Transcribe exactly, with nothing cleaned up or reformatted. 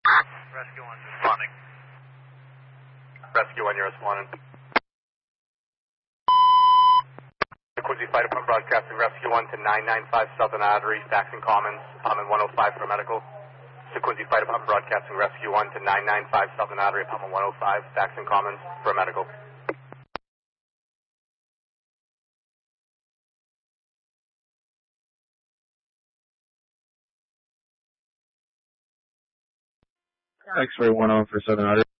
Rescue one responding. Rescue one, you're responding. Quincy Fire Department broadcasting Rescue one to nine nine five Southern Artery, Saxon Commons, Apartment one oh five for medical. Quincy Fire Department broadcasting Rescue one to nine nine five Southern Artery, Apartment one oh five, Saxon Commons for medical. X-ray one oh for Southern Artery.